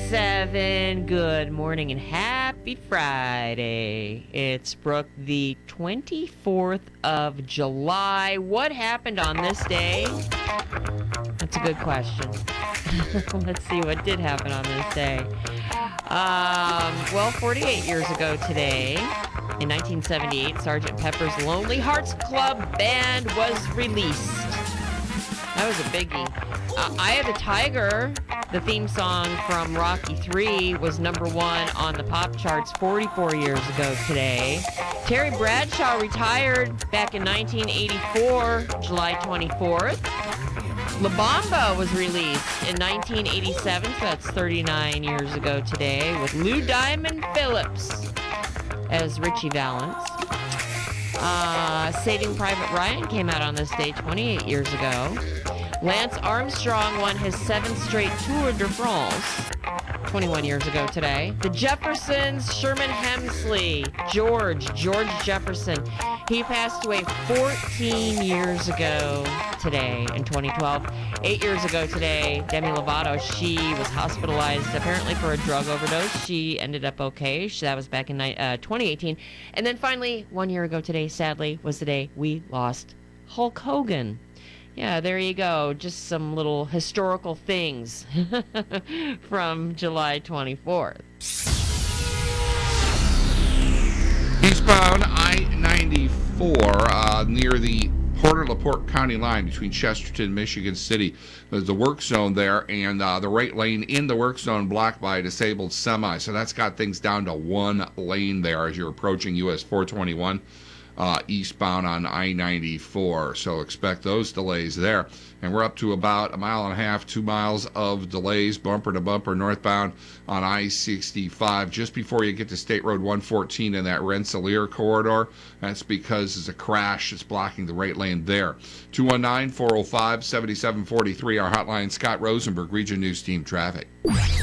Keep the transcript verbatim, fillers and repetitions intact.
seven. Good morning and happy Friday. It's Brooke, the twenty-fourth of July. What happened on this day? That's a good question. Let's see what did happen on this day. Um, well, forty-eight years ago today, in nineteen seventy-eight, Sergeant Pepper's Lonely Hearts Club Band was released. That was a biggie. Uh, Eye of the Tiger, the theme song from Rocky three, was number one on the pop charts forty-four years ago today. Terry Bradshaw retired back in nineteen eighty-four, July twenty-fourth. La Bamba was released in nineteen eighty-seven, so that's thirty-nine years ago today, with Lou Diamond Phillips as Richie Valens. Uh, Saving Private Ryan came out on this day twenty-eight years ago. Lance Armstrong won his seventh straight Tour de France twenty-one years ago today. The Jeffersons, Sherman Hemsley, George, George Jefferson. He passed away fourteen years ago today in twenty twelve. Eight years ago today, Demi Lovato, she was hospitalized apparently for a drug overdose. She ended up okay. She, that was back in uh, twenty eighteen. And then finally, one year ago today, sadly, was the day we lost Hulk Hogan. Yeah, there you go. Just some little historical things from July twenty-fourth. Eastbound I ninety-four uh, near the Porter-LaPorte County line between Chesterton and Michigan City. There's the work zone there, and uh, the right lane in the work zone blocked by a disabled semi. So that's got things down to one lane there as you're approaching U S four twenty-one. Uh, eastbound on I ninety-four, so expect those delays there. And we're up to about a mile and a half, two miles of delays, bumper to bumper northbound on I sixty-five, just before you get to State Road one fourteen in that Rensselaer corridor. That's because there's a crash that's blocking the right lane there. two one nine, four oh five, seven seven four three, our hotline. Scott Rosenberg, Region News Team Traffic.